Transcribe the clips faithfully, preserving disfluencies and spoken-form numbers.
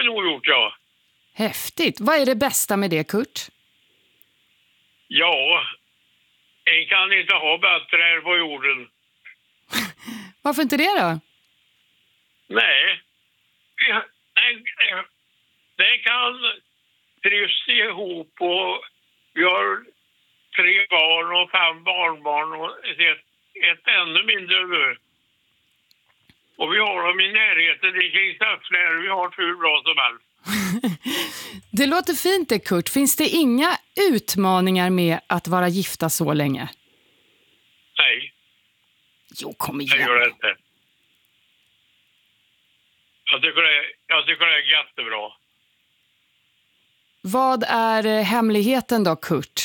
nog gjort, ja. Häftigt. Vad är det bästa med det, Kurt? Ja, en kan inte ha bättre här på jorden. Varför inte det då? Nej, det kan trivs ihop och vi har tre barn och fem barnbarn och ett, ett ännu mindre nu. Och vi har dem i närheten i kring Säffle och vi har hur bra som helst. Det låter fint det, Kurt. Finns det inga utmaningar med att vara gifta så länge? Nej. Jo, kom Det igen. gör det inte. Jag tycker det, jag tycker det är jättebra. Vad är eh, hemligheten då, Kurt?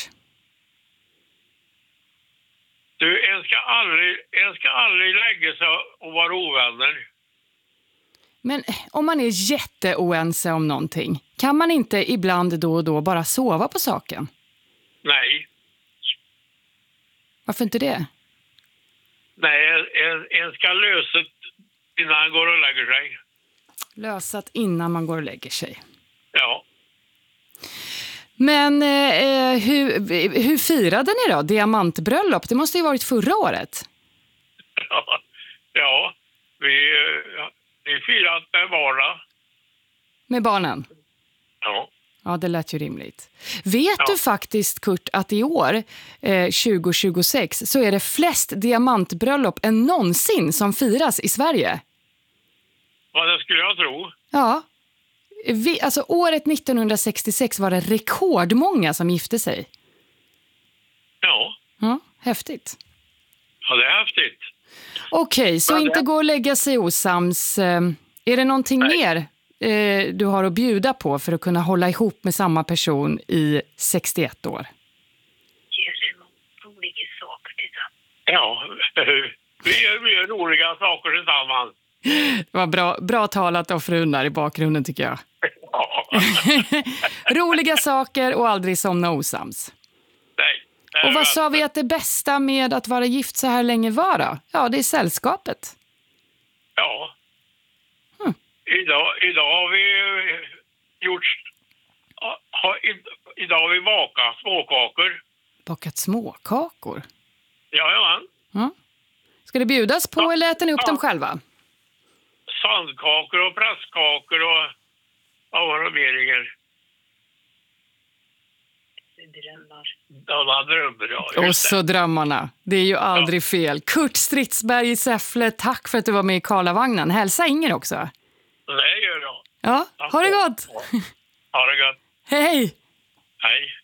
Du, en ska aldrig, en ska aldrig lägga sig och vara ovänner. Men om man är jätteoense om någonting, kan man inte ibland då och då bara sova på saken? Nej. Varför inte det? Nej, en, en ska lösa det innan han går och lägger sig. Lösat innan man går och lägger sig. Ja. Men eh, hur, hur firade ni då? Diamantbröllop, det måste ju varit förra året. Ja, ja vi, vi firat med barnen. Med barnen? Ja. Ja, det lät ju rimligt. Vet Ja. du faktiskt, Kurt, att i år, eh, tjugo tjugosex, så är det flest diamantbröllop än någonsin som firas i Sverige? Vad det skulle jag tro. Ja. Vi, alltså året nittonhundrasextiosex var det rekordmånga som gifte sig. Ja. Ja, häftigt. Ja, det är häftigt. Okej, så Ja, det- inte gå och lägga sig osams. Eh, Är det någonting Nej. mer eh, du har att bjuda på för att kunna hålla ihop med samma person i sextioett år? Roliga saker tillsammans. Ja, vi gör, vi gör roliga saker tillsammans. Det var bra, bra talat av frun där i bakgrunden, tycker jag. Ja. Roliga saker och aldrig somna osams. Nej. det är Och vad rätt. sa vi att det bästa med att vara gift så här länge var då? Ja, det är sällskapet. Ja. Hmm. Idag, idag har vi gjort... Ha, idag har vi bakat småkakor. Bakat småkakor. Jajamän. Ja. Ska det bjudas på Ja. eller äter ni upp Ja. dem själva? Sandkakor och presskakor och... Ja, vad de mer ringer. Drömmar. Ja, drömmar, ja. Och Just det. så drömmarna. Det är ju aldrig fel. Kurt Stridsberg i Säffle, tack för att du var med i Karlavagnen. Hälsa Inger också. Det gör jag. Ja, ha det gott. Ha det gott. Hej! Hej.